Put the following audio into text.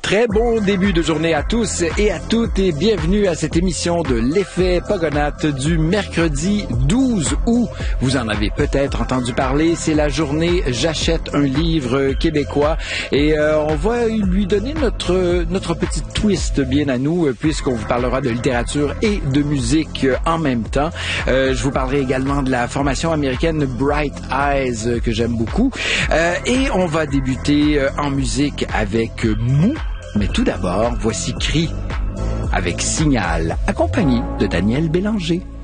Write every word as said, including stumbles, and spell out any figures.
Très bon début de journée à tous et à toutes et bienvenue à cette émission de l'effet Pogonates du mercredi douze août. Vous en avez peut-être entendu parler, c'est la journée J'achète un livre québécois et euh, on va lui donner notre notre petit twist bien à nous puisqu'on vous parlera de littérature et de musique en même temps. Euh, je vous parlerai également de la formation américaine Bright Eyes que j'aime beaucoup euh, et on va débuter euh, en musique avec Mou. Mais tout d'abord, voici Cri avec Signal, accompagné de Daniel Bélanger.